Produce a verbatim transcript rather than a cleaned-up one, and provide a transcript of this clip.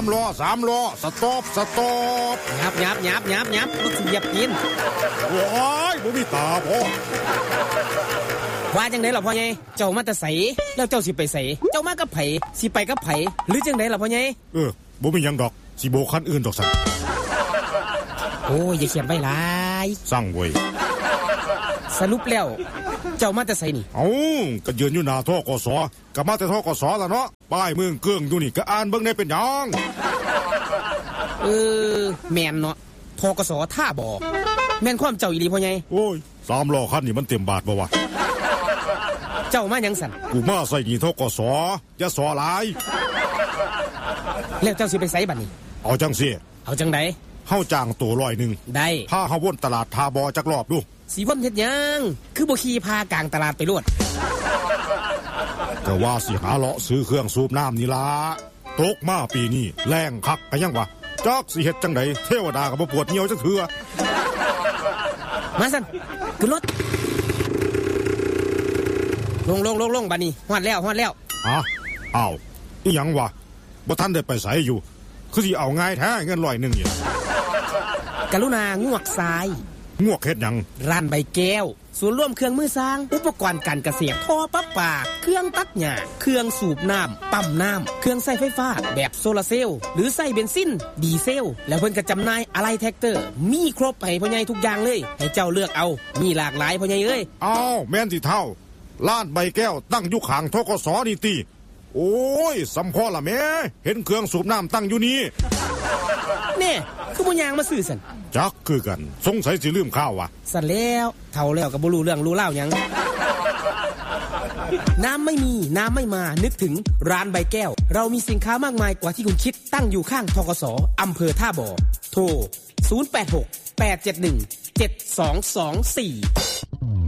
ามล้อสามล้อสต็อปสต็อปยับยับยับยับยับรถสิเหยียบกินโอ้ยบ่มีตาพ่อว่าจังได๋ล่ะพ่อใหญ่เจ้ามาแต่ไสแล้วเจ้าสิไปไสเจ้ามากับไผสิไปกับไผหรือจังได๋ล่ะพ่อใหญ่เออบ่มีหยังดอกสิโบกคันอื่นดอกซั่นโอ้ยอย่าเขียนไว้หลายสั่งเว้ยสรุปแล้วเจ้ามาแต่ไสนี่เอ้าก็ยืนอยู่หน้าธกสก็มาแต่ธกสล่ะเนาะป้ายเมืองเกื้องอยู่นี่ก็อ่านเบิ่งได้เป็นหยังเออแม่นเนาะธกสท่าบ่แม่นความเจ้าอีหลีพ่อใหญ่โอ้ยสามล้อคันนี่มันเต็มบาทบ่วะเจ้ามาหยังสั่นกูมาใส่หนี้ธกสอย่าสอหลายแล้วเจ้าสิไปไสบัดนี้เอาจังซี่เอาจังได๋เฮาจ้างตัวร้อยนึงได้พาเฮาวนตลาดทาบอจักรอบดูสิวนเฮ็ดหยังคือบ่ขี่พากลางตลาดไปโลดก็ว่าสิหาเลาะซื้อเครื่องสูบน้ำนี่ล่ะตกมาปีนี้แรงคักก็ยังวะจักสิเฮ็ดจังได๋เทวดาก็บ่ปวดเหี่ยวจักเทื่อมาสั่นขึ้นรถลงลงลงลงบัดนี้ฮอดแล้วฮอดแล้วฮะอ้าวอีหยังวะบ่ทันได้ไปไสอยู่คือสิเอาง่ายแท้เงินร้อยนึงนี่กรุณางวกซ้ายงวกเฮ็ดหยังร้านใบแก้วศูนย์รวมเครื่องมือสร้างอุปกรณ์การเกษตรท่อประปาเครื่องตัดหญ้าเครื่องสูบน้ำปั๊มน้ำเครื่องใช้ไฟฟ้าแบบโซลาร์เซลล์หรือใช้เบนซินดีเซลแล้วเพิ่นก็จำหน่ายอะไหล่แท็กเตอร์มีครบให้พ่อใหญ่ทุกอย่างเลยให้เจ้าเลือกเอามีหลากหลายพ่อใหญ่เอ้ยอ้าวแม่นสิเท่าร้านใบแก้วตั้งอยู่ข้างธกสนี่ติโอ้ยสำพอล่ะแม่เห็นเครื่องสูบน้ำตั้งอยู่นี่แน่คือบ่ยางมาซื้อซั่นจักคือกันสงสัยสิลืมข้าววะสั่นแล้วเฒ่าแล้วก็บ่รู้เรื่องรู้เล่าหยังน้ำไม่มีน้ำไม่มานึกถึงร้านใบแก้วเรามีสินค้ามากมายกว่าที่คุณคิดตั้งอยู่ข้างธกสอำเภอท่าบ่อโทรศูนย์ แปด หก แปด เจ็ด หนึ่ง เจ็ด สอง สอง สี่